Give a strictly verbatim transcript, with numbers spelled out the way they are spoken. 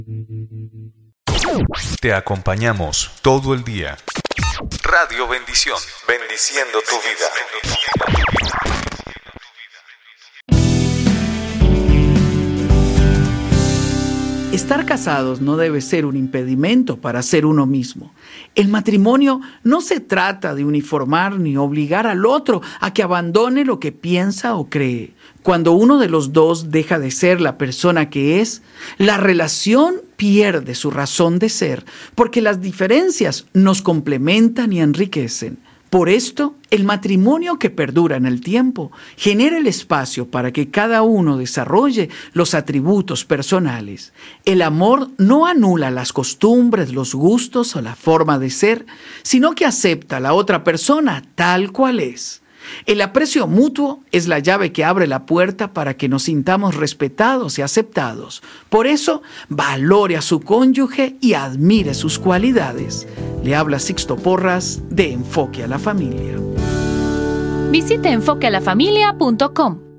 Te acompañamos todo el día. Radio Bendición, bendiciendo tu vida. Estar casados no debe ser un impedimento para ser uno mismo. El matrimonio no se trata de uniformar ni obligar al otro a que abandone lo que piensa o cree. Cuando uno de los dos deja de ser la persona que es, la relación pierde su razón de ser, porque las diferencias nos complementan y enriquecen. Por esto, el matrimonio que perdura en el tiempo genera el espacio para que cada uno desarrolle los atributos personales. El amor no anula las costumbres, los gustos o la forma de ser, sino que acepta a la otra persona tal cual es. El aprecio mutuo es la llave que abre la puerta para que nos sintamos respetados y aceptados. Por eso, valore a su cónyuge y admire sus cualidades. Le habla Sixto Porras de Enfoque a la Familia. Visite enfoque a la familia punto com.